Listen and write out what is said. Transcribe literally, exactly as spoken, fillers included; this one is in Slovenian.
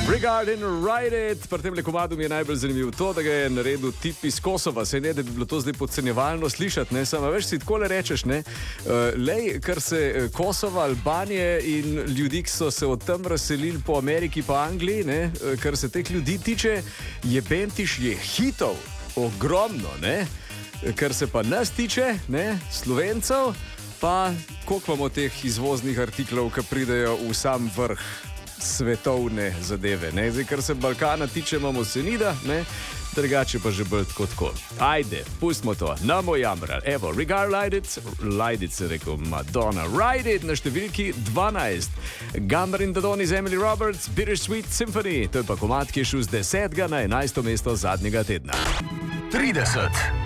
Regarding Ride It, pri tem komadu mi je najbolj zanimivo to, da ga je naredil tip iz Kosova. Sej ne, da bi bilo to zdaj podcenjevalno slišati, ne, samo veš si takole rečeš, ne, uh, lej, kar se Kosova, Albanije in ljudi, ki so se od tam razselili po Ameriki pa Angliji, ne, kar se teh ljudi tiče, je Bentiš je hitov, ogromno, ne, kar se pa nas tiče, ne, Slovencev, pa koliko imamo teh izvoznih artiklov, ki pridejo v sam vrh svetovne zadeve. Ne? Zdaj, kar se Balkana tiče, imamo Senida, ne? Drugače pa že bolj tako tako. Ajde, pustimo to, namo jamral. Evo, Regard Light It, Light It se rekel Madonna. Ride It na številki dvanajst. Gummer in the Dawn iz Emily Roberts, Bittersweet Symphony. To je pa komad, ki je šel z desetega na enajsto mesto zadnjega tedna. trideset.